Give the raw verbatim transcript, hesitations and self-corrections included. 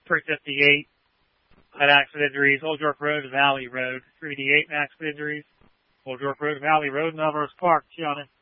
three fifty-eight had accident injuries. Old York Road to Valley Road, three eighty-eight accident injuries. Old York Road to Valley Road, Melrose Park, Giannis